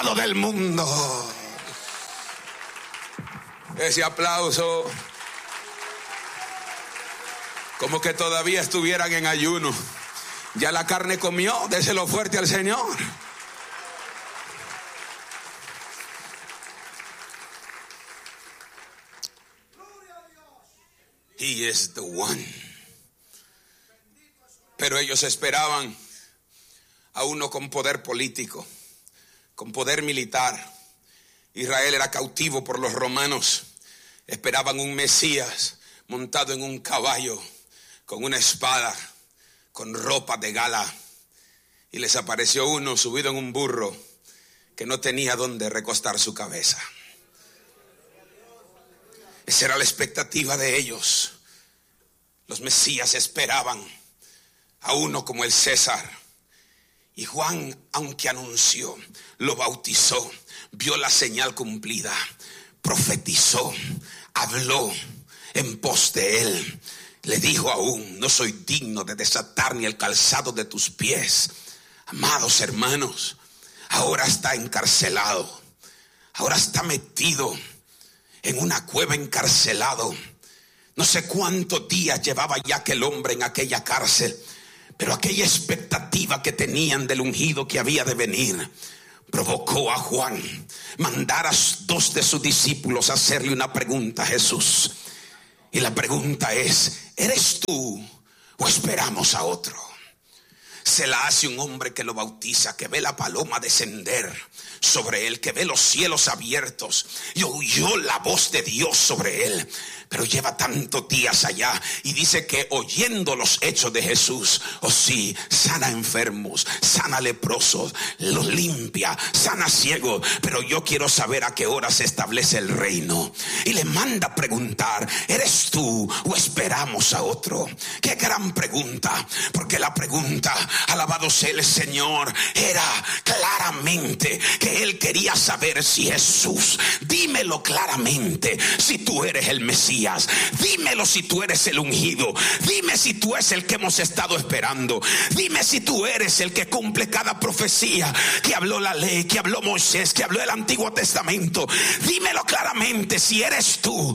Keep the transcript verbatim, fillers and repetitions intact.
lado del mundo. Ese aplauso, como que todavía estuvieran en ayuno. Ya la carne comió, déselo fuerte al Señor. He is the one. Pero ellos esperaban a uno con poder político, con poder militar. Israel era cautivo por los romanos. Esperaban un Mesías montado en un caballo, con una espada, con ropa de gala. Y les apareció uno subido en un burro que no tenía dónde recostar su cabeza. Esa era la expectativa de ellos. Los Mesías esperaban a uno como el César. Y Juan, aunque anunció, lo bautizó, vio la señal cumplida, profetizó, habló en pos de él. Le dijo aún: no soy digno de desatar ni el calzado de tus pies. Amados hermanos, ahora está encarcelado, ahora está metido en una cueva, encarcelado. No sé cuántos días llevaba ya aquel hombre en aquella cárcel, pero aquella expectativa que tenían del ungido que había de venir provocó a Juan mandar a dos de sus discípulos a hacerle una pregunta a Jesús. Y la pregunta es: ¿eres tú o esperamos a otro? Se la hace un hombre que lo bautiza, que ve la paloma descender sobre él, que ve los cielos abiertos y oyó la voz de Dios sobre él. Pero lleva tantos días allá y dice que oyendo los hechos de Jesús, oh sí, sana enfermos, sana leprosos, los limpia, sana ciegos. Pero yo quiero saber a qué hora se establece el reino. Y le manda a preguntar: ¿eres tú o esperamos a otro? Qué gran pregunta, porque la pregunta, alabado sea el Señor, era claramente que él quería saber si Jesús, dímelo claramente, si tú eres el Mesías. Dímelo si tú eres el ungido. Dime si tú eres el que hemos estado esperando. Dime si tú eres el que cumple cada profecía que habló la ley, que habló Moisés, que habló el Antiguo Testamento. Dímelo claramente si eres tú